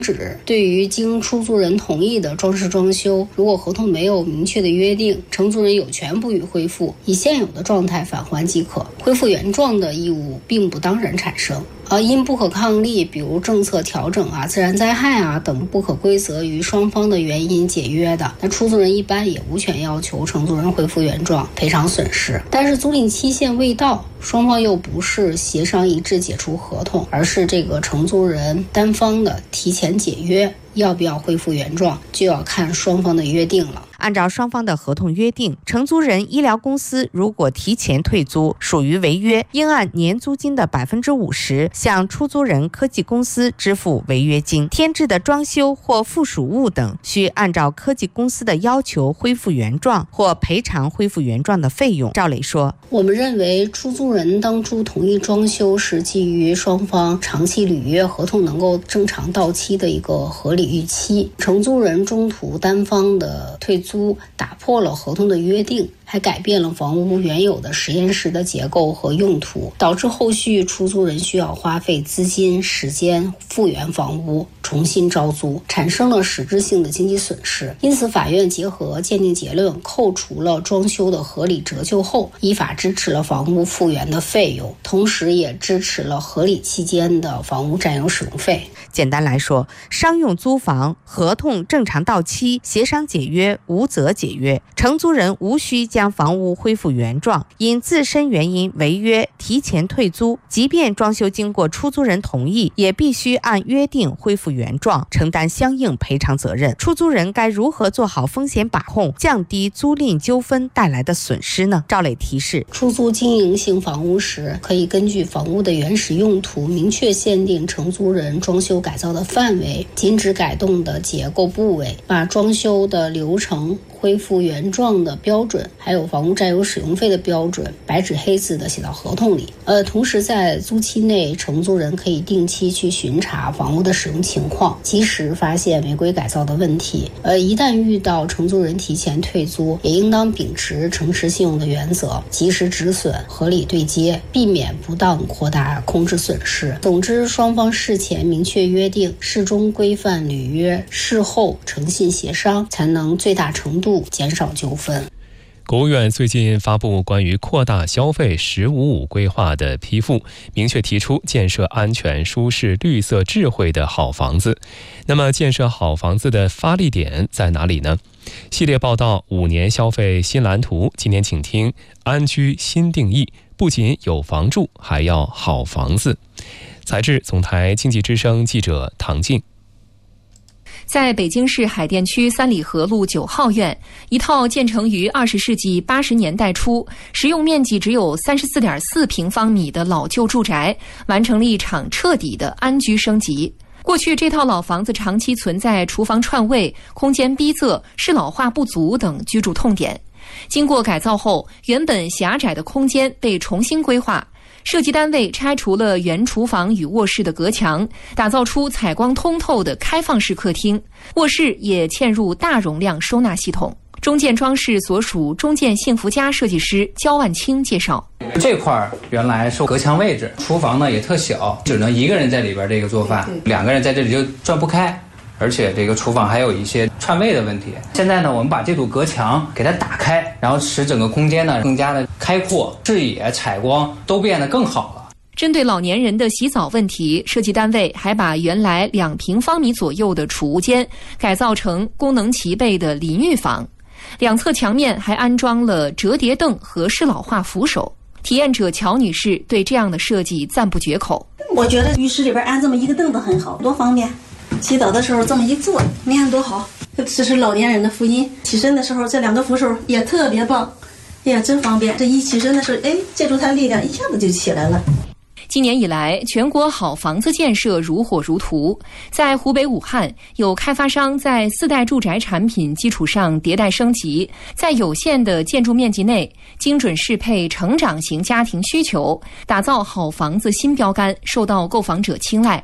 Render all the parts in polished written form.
指对于经出租人同意的装饰装修，如果合同没有明确的约定，承租人有权不予恢复，以现有的状态返还即可。恢复原状的义务并不当然产生。因不可抗力，比如政策调整自然灾害等不可归责于双方的原因解约的，那出租人一般也无权要求承租人恢复原状赔偿损失。但是租赁期限未到，双方又不是协商一致解除合同，而是这个承租人单方的提前解约，要不要恢复原状就要看双方的约定了。 按照双方的合同约定，承租人医疗公司如果提前退租，属于违约，应按年租金的50%向出租人科技公司支付违约金。添置的装修或附属物等，需按照科技公司的要求恢复原状或赔偿恢复原状的费用。赵磊说， 我们认为出租人当初同意装修是基于双方长期履约合同能够正常到期的一个合理预期，承租人中途单方的退租打破了合同的约定，还改变了房屋原有的实验室的结构和用途，导致后续出租人需要花费资金、时间复原房屋，重新招租，产生了实质性的经济损失。因此法院结合鉴定结论，扣除了装修的合理折旧后，依法支持了房屋复原的费用，同时也支持了合理期间的房屋占有使用费。 简单来说，商用租房合同正常到期，协商解约无责解约，承租人无需将房屋恢复原状，因自身原因违约提前退租，即便装修经过出租人同意，也必须按约定恢复原状，承担相应赔偿责任。出租人该如何做好风险把控，降低租赁纠纷带来的损失呢？赵磊提示， 出租经营性房屋时，可以根据房屋的原始用途，明确限定承租人装修改造的范围，禁止改动的结构部位，把装修的流程、恢复原状的标准，还有房屋占有使用费的标准，白纸黑字的写到合同里。同时在租期内，承租人可以定期去巡查房屋的使用情况，及时发现违规改造的问题。一旦遇到承租人提前退租，也应当秉持诚实信用的原则，及时止损，合理对接，避免不当扩大空置损失。总之，双方事前明确约定，适中规范履约，事后诚信协商，才能最大程度减少纠纷。 国务院最近发布关于扩大消费“15+5”规划的批复，明确提出建设安全、舒适、绿色、智慧的好房子。那么，建设好房子的发力点在哪里呢？系列报道5年消费新蓝图，今天请听安居新定义，不仅有房住，还要好房子。采制总台经济之声记者唐静。 在北京市海淀区三里河路9号院，一套建成于20世纪80年代初，实用面积只有34.4平方米的老旧住宅，完成了一场彻底的安居升级。过去这套老房子长期存在厨房串位、空间逼仄、适老化不足等居住痛点。经过改造后，原本狭窄的空间被重新规划，设计单位拆除了原厨房与卧室的隔墙，打造出采光通透的开放式客厅，卧室也嵌入大容量收纳系统。中建装饰所属中建幸福家设计师焦万清介绍， 这块原来是隔墙位置，厨房呢也特小，只能一个人在里边这个做饭，2个人在这里就转不开，而且这个厨房还有一些串位的问题。现在呢，我们把这堵隔墙给它打开，然后使整个空间呢更加的开阔，视野、采光都变得更好了。 针对老年人的洗澡问题，设计单位还把原来2平方米左右的储物间改造成功能齐备的淋浴房，两侧墙面还安装了折叠凳和适老化扶手。体验者乔女士对这样的设计赞不绝口。 我觉得浴室里边安这么一个凳子很好，多方便。洗澡的时候这么一坐，你看多好，这是老年人的福音。起身的时候这2个扶手也特别棒，哎呀，真方便。这一起身的时候，借助它力量，一下子就起来了。 今年以来，全国好房子建设如火如荼。在湖北武汉，有开发商在4代住宅产品基础上迭代升级，在有限的建筑面积内，精准适配成长型家庭需求，打造好房子新标杆，受到购房者青睐。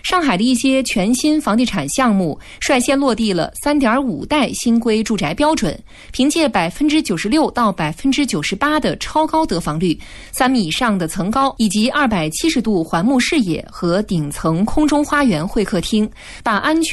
上海的一些全新房地产项目率先落地了3.5代新规住宅标准，凭借96%到98%的超高得房率、3米以上的层高以及270度环幕视野和顶层空中花园会客厅，把安全